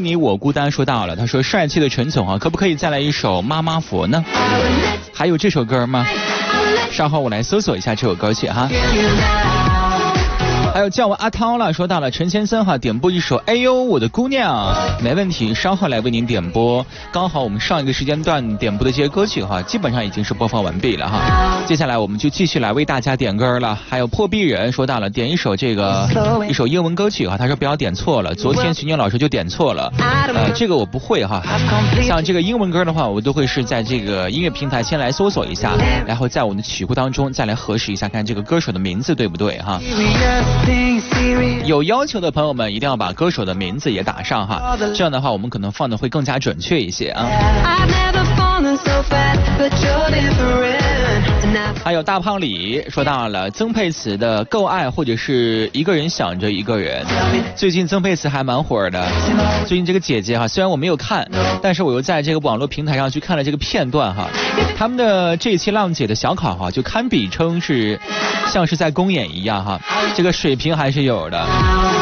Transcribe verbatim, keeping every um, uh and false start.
你我孤单说到了，他说帅气的陈总啊，可不可以再来一首妈妈佛呢？还有这首歌吗？稍后我来搜索一下这首歌曲哈。还有叫我阿涛了，说到了陈先生哈，点播一首哎呦我的姑娘，没问题，稍后来为您点播。刚好我们上一个时间段点播的这些歌曲哈，基本上已经是播放完毕了哈。接下来我们就继续来为大家点歌了。还有破壁人说到了，点一首这个一首英文歌曲哈，他说不要点错了，昨天徐宁老师就点错了，呃，这个我不会哈。像这个英文歌的话，我都会是在这个音乐平台先来搜索一下，然后在我们的曲库当中再来核实一下，看这个歌手的名字对不对哈。有要求的朋友们一定要把歌手的名字也打上哈，这样的话我们可能放的会更加准确一些啊。还有大胖李说到了曾沛慈的够爱或者是一个人想着一个人，最近曾沛慈还蛮火的，最近这个姐姐哈，虽然我没有看，但是我又在这个网络平台上去看了这个片段哈，他们的这一期浪姐的小考哈，就堪比称是像是在公演一样哈，这个水平还是有的。